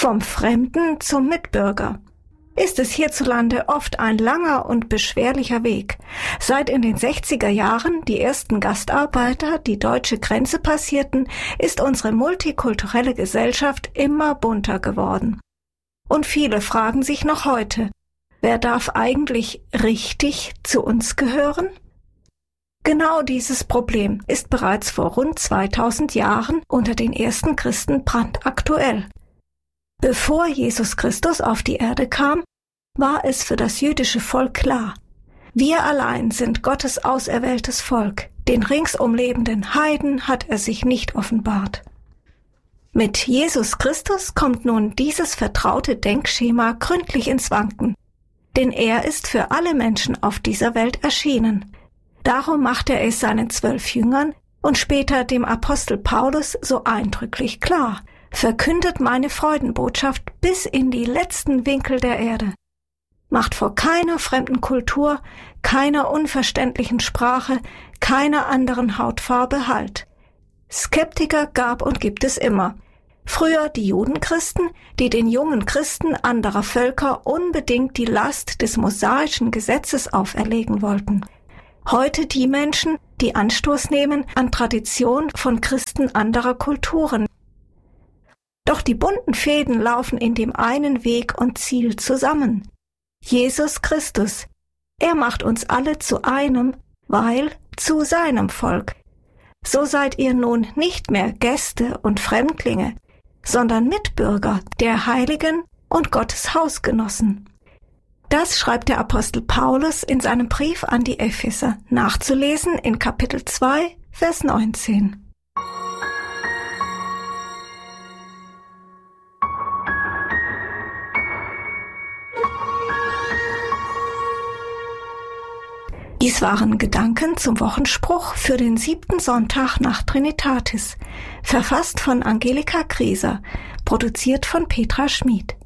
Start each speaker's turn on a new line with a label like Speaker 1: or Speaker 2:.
Speaker 1: Vom Fremden zum Mitbürger. Ist es hierzulande oft ein langer und beschwerlicher Weg. Seit in den 60er Jahren die ersten Gastarbeiter die deutsche Grenze passierten, ist unsere multikulturelle Gesellschaft immer bunter geworden. Und viele fragen sich noch heute, wer darf eigentlich richtig zu uns gehören? Genau dieses Problem ist bereits vor rund 2000 Jahren unter den ersten Christen brandaktuell. Bevor Jesus Christus auf die Erde kam, war es für das jüdische Volk klar: Wir allein sind Gottes auserwähltes Volk, den ringsum lebenden Heiden hat er sich nicht offenbart. Mit Jesus Christus kommt nun dieses vertraute Denkschema gründlich ins Wanken, denn er ist für alle Menschen auf dieser Welt erschienen. Darum machte er es seinen 12 Jüngern und später dem Apostel Paulus so eindrücklich klar: Verkündet meine Freudenbotschaft bis in die letzten Winkel der Erde. Macht vor keiner fremden Kultur, keiner unverständlichen Sprache, keiner anderen Hautfarbe Halt. Skeptiker gab und gibt es immer. Früher die Judenchristen, die den jungen Christen anderer Völker unbedingt die Last des mosaischen Gesetzes auferlegen wollten. Heute die Menschen, die Anstoß nehmen an Tradition von Christen anderer Kulturen. Doch die bunten Fäden laufen in dem einen Weg und Ziel zusammen. Jesus Christus. Er macht uns alle zu einem, weil zu seinem Volk. So seid ihr nun nicht mehr Gäste und Fremdlinge, sondern Mitbürger der Heiligen und Gottes Hausgenossen. Das schreibt der Apostel Paulus in seinem Brief an die Epheser, nachzulesen in Kapitel 2, Vers 19. Dies waren Gedanken zum Wochenspruch für den 7. Sonntag nach Trinitatis, verfasst von Angelika Grieser, produziert von Petra Schmid.